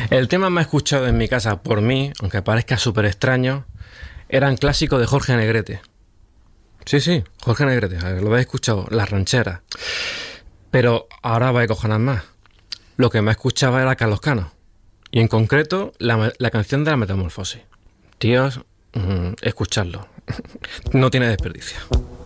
El tema más escuchado en mi casa por mí, aunque parezca súper extraño, eran clásicos de Jorge Negrete. Sí, sí, Jorge Negrete, a ver, lo habéis escuchado, las rancheras. Pero ahora vais a cojonar más. Lo que más escuchaba era Carlos Cano. Y en concreto, la canción de la Metamorfosis. Tíos, escuchadlo. No tiene desperdicio.